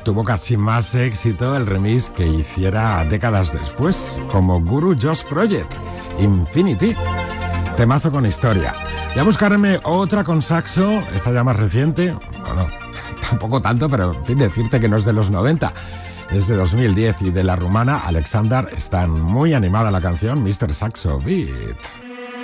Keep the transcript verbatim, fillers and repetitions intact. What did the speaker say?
tuvo casi más éxito el remix que hiciera décadas después, como Guru Josh Project, Infinity. Temazo con historia. Voy a buscarme otra con saxo, esta ya más reciente. Bueno, tampoco tanto, pero en fin, decirte que no es de los noventa. Es de dos mil diez y de la rumana Alexander Stan. Muy animada la canción, mister Saxo Beat.